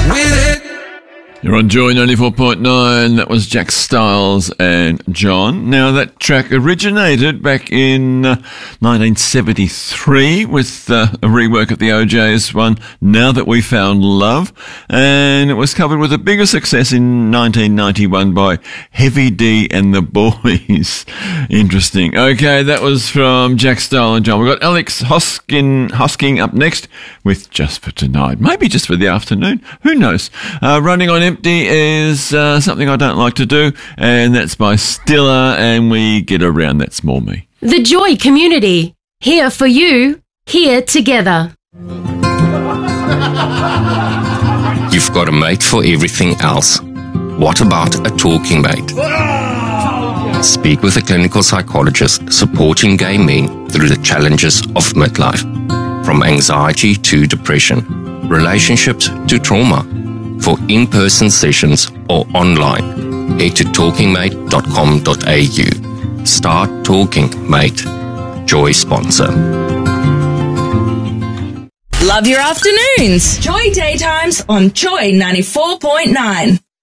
with it. You're on Joy 94.9. That was Jack Styles and John. Now, that track originated back in 1973 with a rework of the OJ's one, Now That We Found Love. And it was covered with a bigger success in 1991 by Heavy D and the Boys. Interesting. Okay, that was from Jack Styles and John. We've got Alex Hosking up next with Just for Tonight. Maybe just for the afternoon. Who knows? Running on Empty is something I don't like to do, and that's by Stiller, and we get around. That's more me. The Joy Community. Here for you. Here together. You've got a mate for everything else. What about a talking mate? Speak with a clinical psychologist supporting gay men through the challenges of midlife. From anxiety to depression, relationships to trauma. For in-person sessions or online, head to talkingmate.com.au. Start Talking Mate. Joy sponsor. Love your afternoons. Joy Daytimes on Joy 94.9.